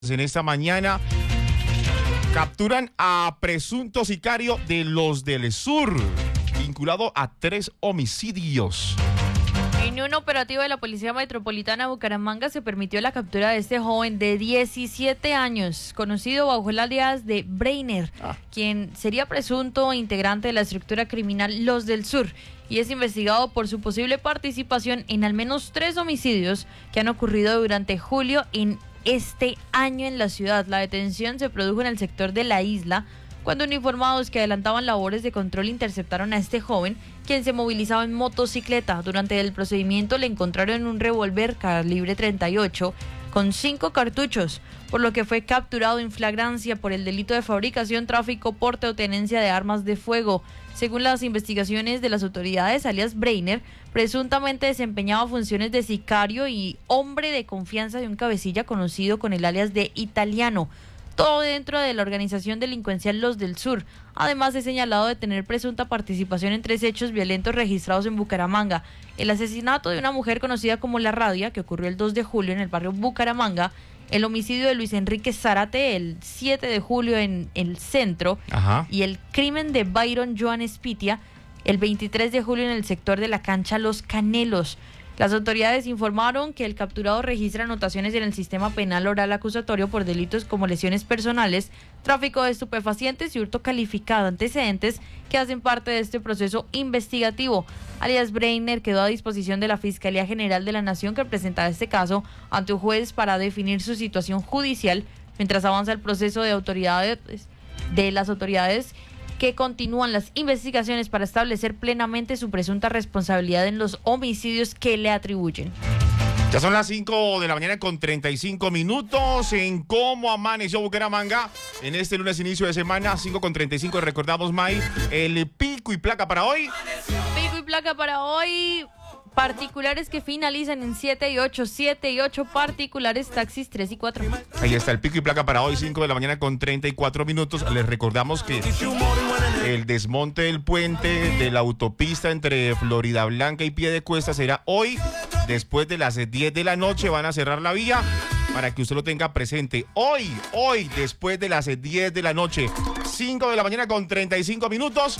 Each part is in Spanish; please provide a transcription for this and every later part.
En esta mañana capturan a presunto sicario de Los del Sur, vinculado a 3 homicidios. En un operativo de la Policía Metropolitana de Bucaramanga se permitió la captura de este joven de 17 años, conocido bajo el alias de Breiner, quien sería presunto integrante de la estructura criminal Los del Sur, y es investigado por su posible participación en al menos 3 homicidios que han ocurrido durante julio en este año en la ciudad. La detención se produjo en el sector de la isla, cuando uniformados que adelantaban labores de control interceptaron a este joven, quien se movilizaba en motocicleta. Durante el procedimiento le encontraron un revólver calibre 38 con 5 cartuchos, por lo que fue capturado en flagrancia por el delito de fabricación, tráfico, porte o tenencia de armas de fuego. Según las investigaciones de las autoridades, alias Breiner presuntamente desempeñaba funciones de sicario y hombre de confianza de un cabecilla conocido con el alias de Italiano, todo dentro de la organización delincuencial Los del Sur. Además, es señalado de tener presunta participación en 3 hechos violentos registrados en Bucaramanga: el asesinato de una mujer conocida como La Radia, que ocurrió el 2 de julio en el barrio Bucaramanga, el homicidio de Luis Enrique Zárate el 7 de julio en el centro, y el crimen de Byron Joan Espitia el 23 de julio en el sector de la cancha Los Canelos. Las autoridades informaron que el capturado registra anotaciones en el sistema penal oral acusatorio por delitos como lesiones personales, tráfico de estupefacientes y hurto calificado, antecedentes que hacen parte de este proceso investigativo. Alias Breiner quedó a disposición de la Fiscalía General de la Nación, que presentará este caso ante un juez para definir su situación judicial, mientras avanza el proceso de las autoridades que continúan las investigaciones para establecer plenamente su presunta responsabilidad en los homicidios que le atribuyen. Ya son las 5 de la mañana con 35 minutos en Cómo Amaneció Bucaramanga en este lunes inicio de semana, 5 con 35. Recordamos, May, el pico y placa para hoy. Pico y placa para hoy: particulares que finalizan en 7 y 8, 7 y 8 particulares, taxis 3 y 4. Ahí está el pico y placa para hoy, 5 de la mañana con 34 minutos. Les recordamos que el desmonte del puente de la autopista entre Florida Blanca y Piedecuesta será hoy, después de las 10 de la noche. Van a cerrar la vía para que usted lo tenga presente. Hoy, después de las 10 de la noche, 5 de la mañana con 35 minutos.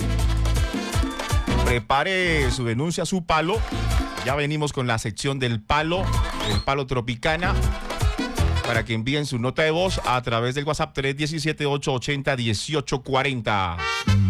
Prepare su denuncia, su palo. Ya venimos con la sección del palo Tropicana, para que envíen su nota de voz a través del WhatsApp 317-880-1840.